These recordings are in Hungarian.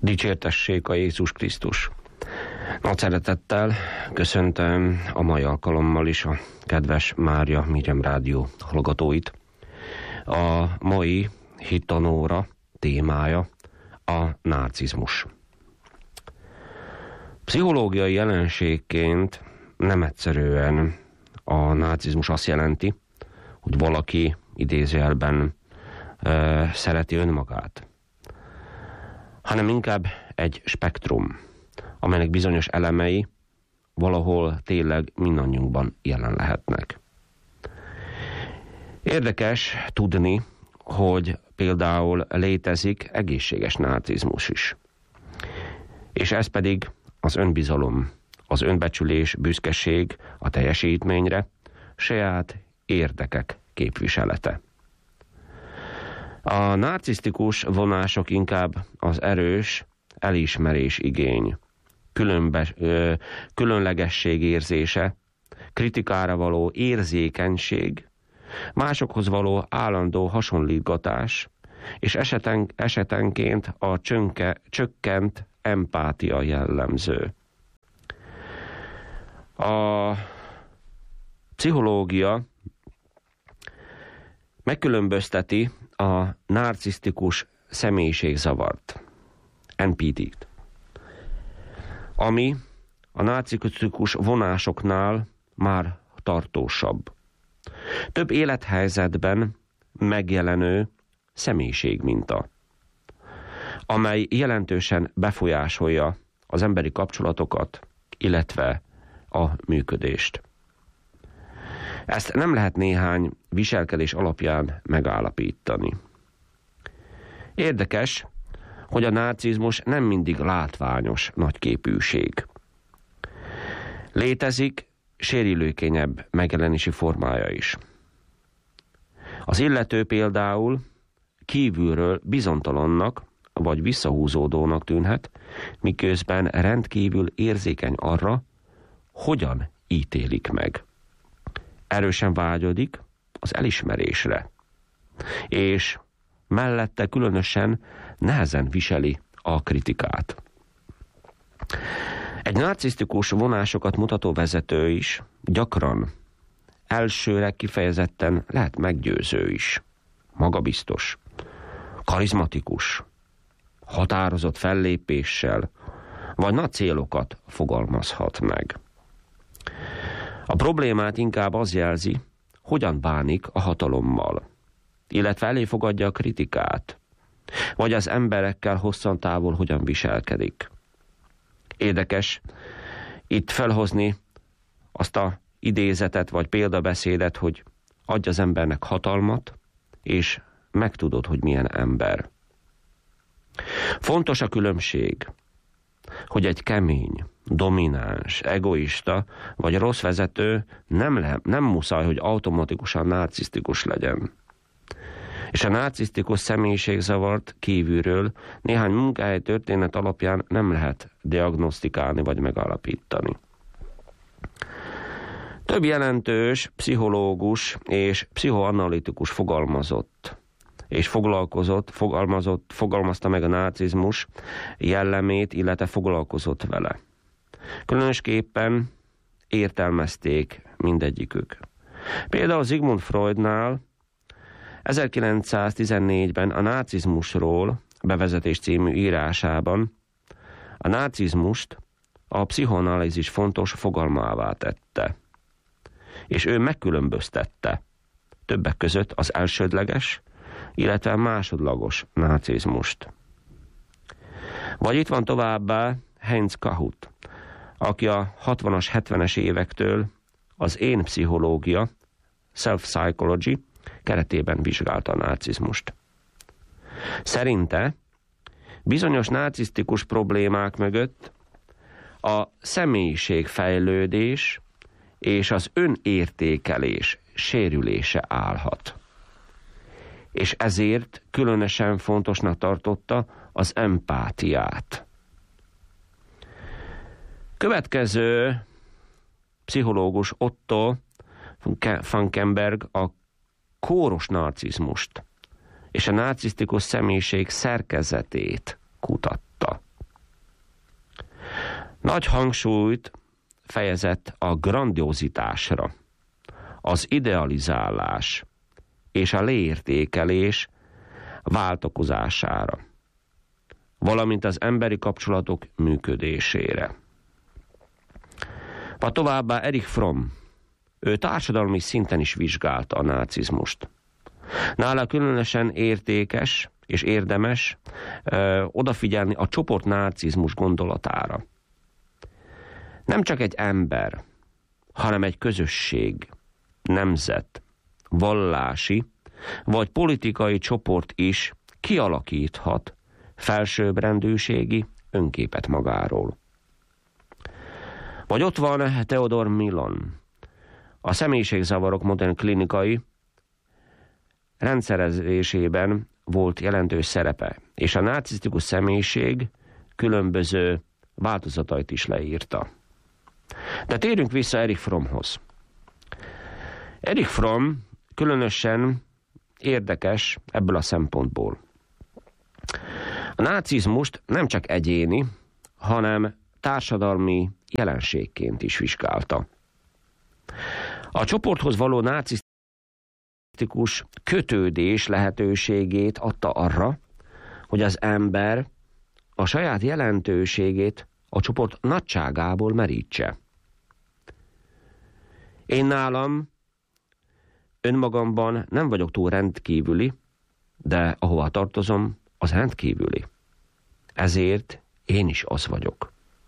Dicsértessék a Jézus Krisztus! Nagy szeretettel köszöntöm a mai alkalommal is a kedves Mária Miriam Rádió hallgatóit. A mai hittanóra témája a narcizmus. Pszichológiai jelenségként nem egyszerűen a narcizmus azt jelenti, hogy valaki idézőjelben szereti önmagát, hanem inkább egy spektrum, amelynek bizonyos elemei valahol tényleg mindannyiunkban jelen lehetnek. Érdekes tudni, hogy például létezik egészséges narcizmus is. És ez pedig az önbizalom, az önbecsülés, büszkeség a teljesítményre, saját érdekek képviselete. A narcisztikus vonások inkább az erős elismerés igény, különlegesség érzése, kritikára való érzékenység, másokhoz való állandó hasonlítgatás, és esetenként a csökkent empátia jellemző. A pszichológia megkülönbözteti a narcisztikus személyiségzavart, NPD-t, ami a narcisztikus vonásoknál már tartósabb. Több élethelyzetben megjelenő személyiségminta, amely jelentősen befolyásolja az emberi kapcsolatokat, illetve a működést. Ezt nem lehet néhány viselkedés alapján megállapítani. Érdekes, hogy a narcizmus nem mindig látványos nagyképűség. Létezik sérülőkenyebb megjelenési formája is. Az illető például kívülről bizonytalannak vagy visszahúzódónak tűnhet, miközben rendkívül érzékeny arra, hogyan ítélik meg. Erősen vágyodik az elismerésre, és mellette különösen nehezen viseli a kritikát. Egy narcisztikus vonásokat mutató vezető is gyakran elsőre kifejezetten lehet meggyőző is, magabiztos, karizmatikus, határozott fellépéssel, vagy nagy célokat fogalmazhat meg. A problémát inkább az jelzi, hogyan bánik a hatalommal, illetve elé fogadja a kritikát, vagy az emberekkel hosszantávol hogyan viselkedik. Érdekes itt felhozni azt a idézetet vagy példabeszédet, hogy adj az embernek hatalmat, és megtudod, hogy milyen ember. Fontos a különbség, hogy egy kemény, domináns, egoista vagy rossz vezető nem muszáj, hogy automatikusan narcisztikus legyen. És a narcisztikus személyiségzavart kívülről néhány munkahely történet alapján nem lehet diagnosztikálni vagy megállapítani. Több jelentős pszichológus és pszichoanalitikus fogalmazta meg a narcizmus jellemét, illetve foglalkozott vele. Különösképpen értelmezték mindegyikük. Például Sigmund Freudnál 1914-ben a narcizmusról bevezetés című írásában a narcizmust a pszichoanalízis fontos fogalmává tette. És ő megkülönböztette többek között az elsődleges, illetve a másodlagos narcizmust. Vagy itt van továbbá Heinz Kahut, aki a 60-as, 70-es évektől az én pszichológia, self-psychology keretében vizsgálta a narcizmust. Szerinte bizonyos narcisztikus problémák mögött a személyiségfejlődés és az önértékelés sérülése állhat. És ezért különösen fontosnak tartotta az empátiát. Következő pszichológus Otto Frankenberg a kóros narcizmust és a narcisztikus személyiség szerkezetét kutatta. Nagy hangsúlyt fejezett a grandiozitásra, az idealizálás és a leértékelés váltakozására, valamint az emberi kapcsolatok működésére. Va továbbá Erich Fromm, ő társadalmi szinten is vizsgálta a nácizmust. Nála különösen értékes és érdemes odafigyelni a csoportnácizmus gondolatára. Nem csak egy ember, hanem egy közösség, nemzet, vallási vagy politikai csoport is kialakíthat felsőbbrendűségi önképet magáról. Vagy ott van Theodor Millon, a személyiségzavarok modern klinikai rendszerezésében volt jelentős szerepe, és a narcisztikus személyiség különböző változatait is leírta. De térjünk vissza Erich Frommhoz. Erich Fromm különösen érdekes ebből a szempontból. A nácizmust nem csak egyéni, hanem társadalmi jelenségként is vizsgálta. A csoporthoz való narcisztikus kötődés lehetőségét adta arra, hogy az ember a saját jelentőségét a csoport nagyságából merítse. Én nálam önmagamban nem vagyok túl rendkívüli, de ahova tartozom, az rendkívüli. Ezért én is az vagyok.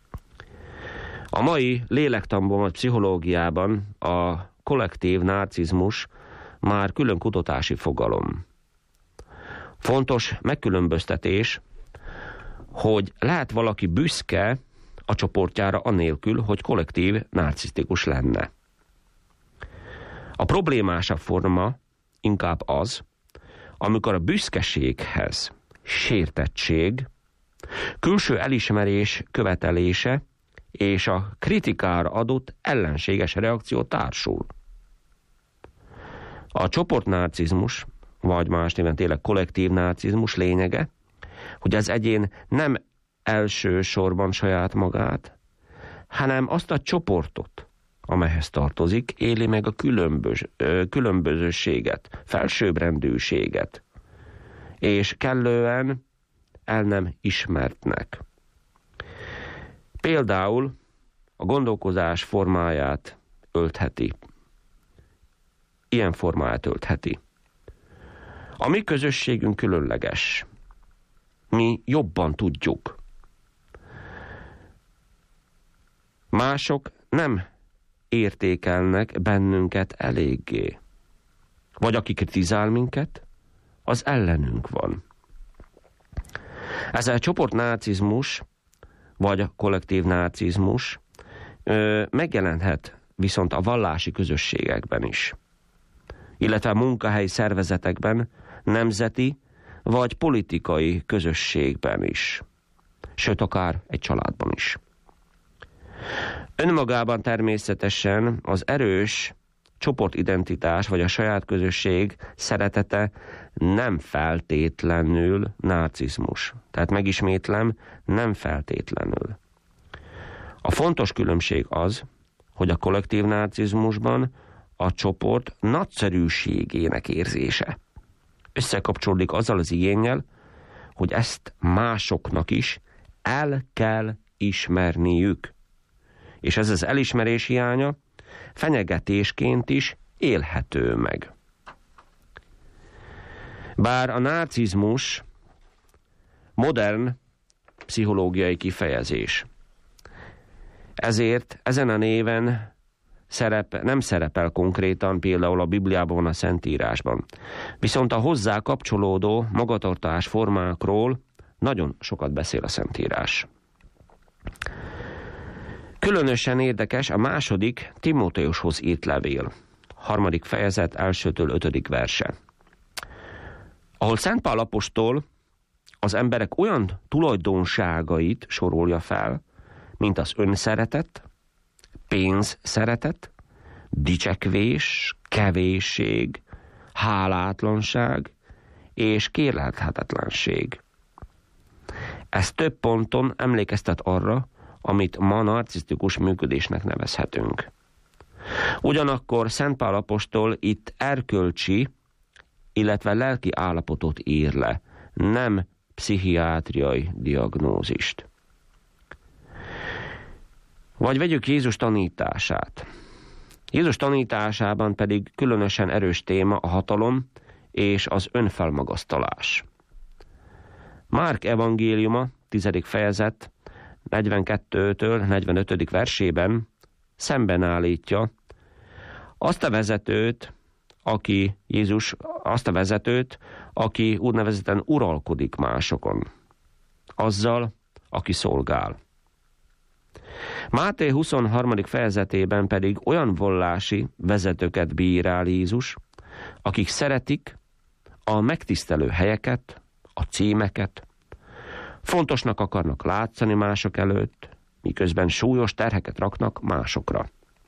A mai lélektanban vagy pszichológiában a kollektív narcizmus már külön kutatási fogalom. Fontos megkülönböztetés, hogy lehet valaki büszke a csoportjára anélkül, hogy kollektív narcisztikus lenne. A problémásabb forma inkább az, amikor a büszkeséghez sértettség, külső elismerés követelése és a kritikára adott ellenséges reakció társul. A csoportnarcizmus, vagy más néven tényleg kollektív narcizmus lényege, hogy az egyén nem elsősorban saját magát, hanem azt a csoportot, amelyhez tartozik, éli meg a különbözőséget, felsőbbrendűséget, és kellően el nem ismertnek. Például a gondolkozás formáját öltheti. Ilyen formáját öltheti. A mi közösségünk különleges. Mi jobban tudjuk. Mások nem értékelnek bennünket eléggé. Vagy aki kritizál minket, az ellenünk van. Ez a csoportnácizmus, vagy a kollektív nácizmus megjelenhet viszont a vallási közösségekben is, illetve a munkahelyi szervezetekben, nemzeti vagy politikai közösségben is, sőt akár egy családban is. Önmagában természetesen az erős csoportidentitás vagy a saját közösség szeretete nem feltétlenül narcizmus. Tehát megismétlem, nem feltétlenül. A fontos különbség az, hogy a kollektív narcizmusban a csoport nagyszerűségének érzése összekapcsolódik azzal az igénnyel, hogy ezt másoknak is el kell ismerniük. És ez az elismerés hiánya fenyegetésként is élhető meg. Bár a narcizmus modern pszichológiai kifejezés, ezért ezen a néven nem szerepel konkrétan például a Bibliában, a Szentírásban. Viszont a hozzá kapcsolódó magatartás formákról nagyon sokat beszél a Szentírás. Különösen érdekes a második Timóteushoz írt levél, 3. fejezet 1-től 5. verse, ahol Szent Pál apostol az emberek olyan tulajdonságait sorolja fel, mint az önszeretet, pénzszeretet, dicsekvés, kevésség, hálátlanság és kérlelthetetlenség. Ez több ponton emlékeztet arra, amit ma narcisztikus működésnek nevezhetünk. Ugyanakkor Szent Pál apostol itt erkölcsi, illetve lelki állapotot ír le, nem pszichiátriai diagnózist. Vagy vegyük Jézus tanítását. Jézus tanításában pedig különösen erős téma a hatalom és az önfelmagasztalás. Márk evangéliuma, 10. fejezet, 42-től 45. versében szemben állítja azt a vezetőt, aki úgynevezetten uralkodik másokon, azzal, aki szolgál. Máté 23. fejezetében pedig olyan vallási vezetőket bírál Jézus, akik szeretik a megtisztelő helyeket, a címeket, fontosnak akarnak látszani mások előtt, miközben súlyos terheket raknak másokra.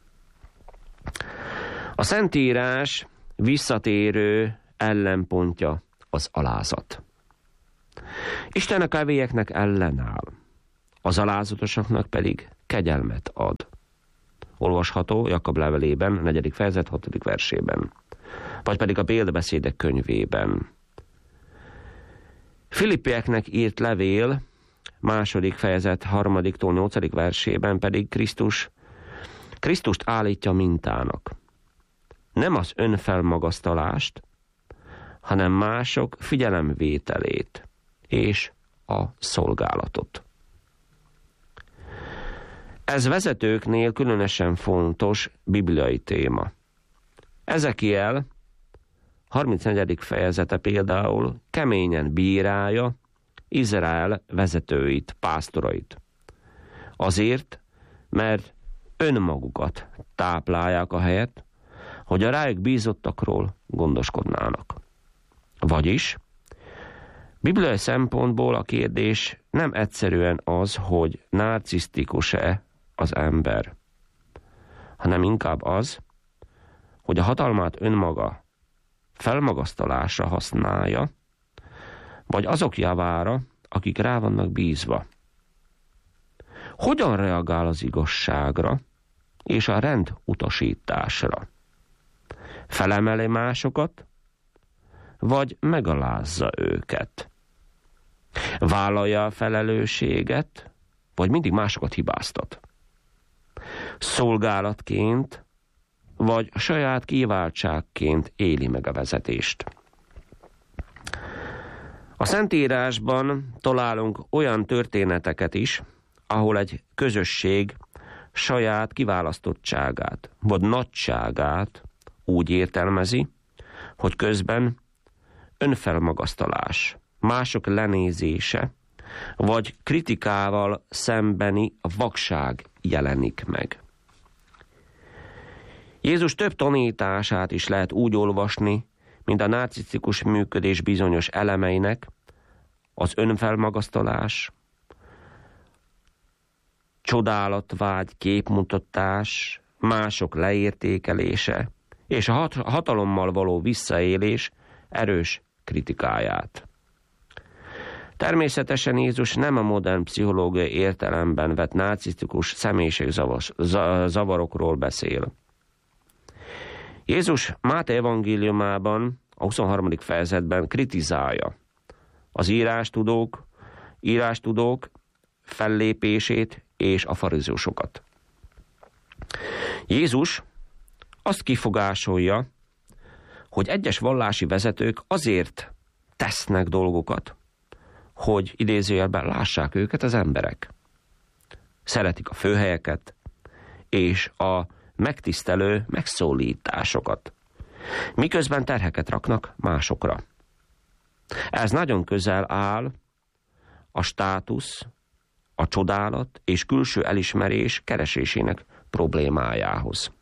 A Szentírás visszatérő ellenpontja az alázat. Isten a kevélyeknek ellenáll, az alázatosaknak pedig kegyelmet ad. Olvasható Jakab levelében, 4. fejezet, 6. versében. Vagy pedig a Példabeszédek könyvében. Filippieknek írt levél, 2. fejezet, 3-tól 8. versében pedig Krisztust állítja mintának. Nem az önfelmagasztalást, hanem mások figyelemvételét és a szolgálatot. Ez vezetőknél különösen fontos bibliai téma. Ezekiel 34. fejezete például keményen bírálja Izrael vezetőit, pásztorait. Azért, mert önmagukat táplálják a helyet, hogy a rájuk bízottakról gondoskodnának. Vagyis, bibliai szempontból a kérdés nem egyszerűen az, hogy narcisztikus-e az ember, hanem inkább az, hogy a hatalmát önmaga felmagasztalásra használja, vagy azok javára, akik rá vannak bízva. Hogyan reagál az igazságra és a rend utasításra? Felemeli másokat, vagy megalázza őket? Vállalja a felelősséget, vagy mindig másokat hibáztat? Szolgálatként, vagy saját kiváltságként éli meg a vezetést? A Szentírásban találunk olyan történeteket is, ahol egy közösség saját kiválasztottságát, vagy nagyságát úgy értelmezi, hogy közben önfelmagasztalás, mások lenézése, vagy kritikával szembeni vakság jelenik meg. Jézus több tanítását is lehet úgy olvasni, mint a narcisztikus működés bizonyos elemeinek, az önfelmagasztalás, csodálatvágy, képmutatás, mások leértékelése, és a hatalommal való visszaélés erős kritikáját. Természetesen Jézus nem a modern pszichológiai értelemben vett narcisztikus személyiségzavarokról beszél. Jézus Máté evangéliumában, a 23. fejezetben kritizálja az írástudók fellépését és a farizeusokat. Jézus azt kifogásolja, hogy egyes vallási vezetők azért tesznek dolgokat, hogy idézőjelben lássák őket az emberek. Szeretik a főhelyeket és a megtisztelő megszólításokat, miközben terheket raknak másokra. Ez nagyon közel áll a státusz, a csodálat és külső elismerés keresésének problémájához.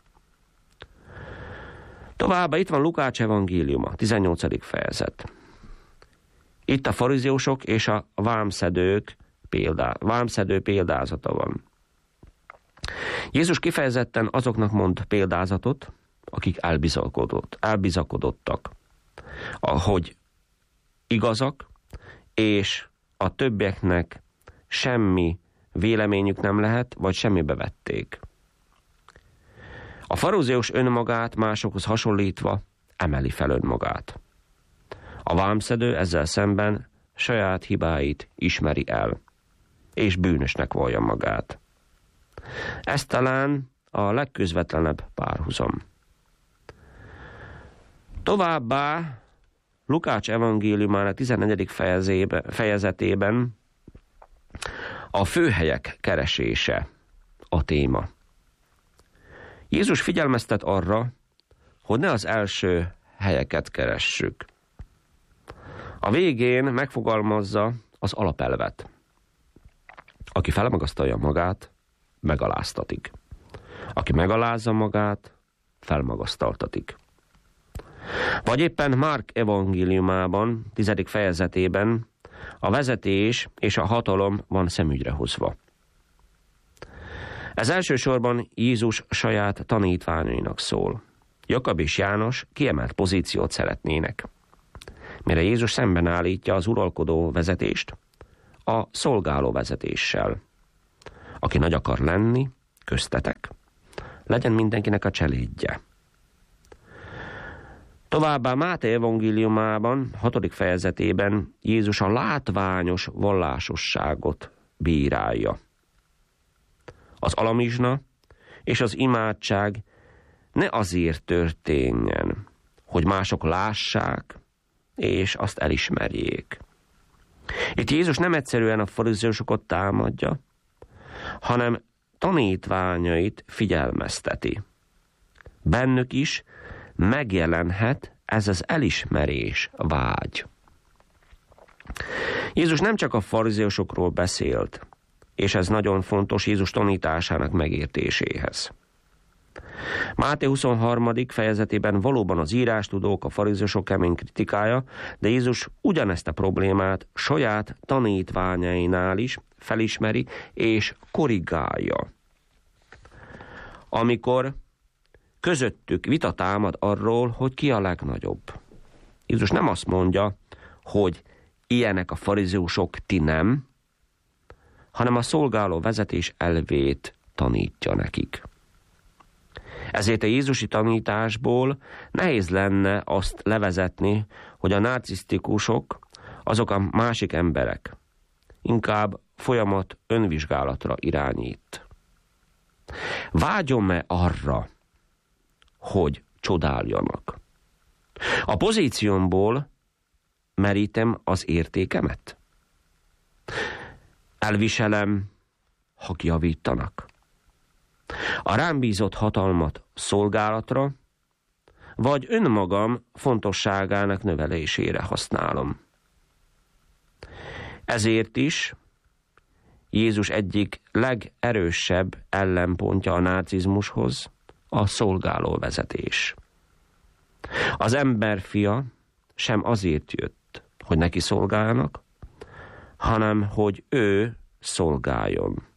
Továbbá itt van Lukács evangéliuma, 18. fejezet. Itt a farizeusok és a vámszedő példázata van. Jézus kifejezetten azoknak mond példázatot, akik elbizakodottak, hogy igazak, és a többieknek semmi véleményük nem lehet, vagy semmibe vették. A farizéus önmagát másokhoz hasonlítva emeli fel önmagát. A vámszedő ezzel szemben saját hibáit ismeri el, és bűnösnek vallja magát. Ez talán a legközvetlenebb párhuzam. Továbbá Lukács evangéliumának 14. fejezetében a főhelyek keresése a téma. Jézus figyelmeztet arra, hogy ne az első helyeket keressük. A végén megfogalmazza az alapelvet. Aki felmagasztalja magát, megaláztatik. Aki megalázza magát, felmagasztaltatik. Vagy éppen Márk evangéliumában, 10. fejezetében a vezetés és a hatalom van szemügyre hozva. Ez elsősorban Jézus saját tanítványainak szól. Jakab és János kiemelt pozíciót szeretnének, mire Jézus szemben állítja az uralkodó vezetést a szolgáló vezetéssel. Aki nagy akar lenni, köztetek, legyen mindenkinek a cselédje. Továbbá Máté evangéliumában, 6. fejezetében Jézus a látványos vallásosságot bírálja. Az alamizsna és az imádság ne azért történjen, hogy mások lássák, és azt elismerjék. Itt Jézus nem egyszerűen a farizeusokat támadja, hanem tanítványait figyelmezteti. Bennük is megjelenhet ez az elismerés vágy. Jézus nem csak a farizeusokról beszélt, és ez nagyon fontos Jézus tanításának megértéséhez. Máté 23. fejezetében valóban az írástudók, a farizeusok kemény kritikája, de Jézus ugyanezt a problémát saját tanítványainál is felismeri és korrigálja. Amikor közöttük vita támad arról, hogy ki a legnagyobb. Jézus nem azt mondja, hogy ilyenek a farizeusok, ti nem, hanem a szolgáló vezetés elvét tanítja nekik. Ezért a jézusi tanításból nehéz lenne azt levezetni, hogy a narcisztikusok azok a másik emberek. Inkább folyamat önvizsgálatra irányít. Vágyom-e arra, hogy csodáljanak? A pozíciómból merítem az értékemet? Elviselem, ha kijavítanak? A rám bízott hatalmat szolgálatra, vagy önmagam fontosságának növelésére használom? Ezért is Jézus egyik legerősebb ellenpontja a narcizmushoz a szolgáló vezetés. Az emberfia sem azért jött, hogy neki szolgáljanak, hanem hogy ő szolgáljon.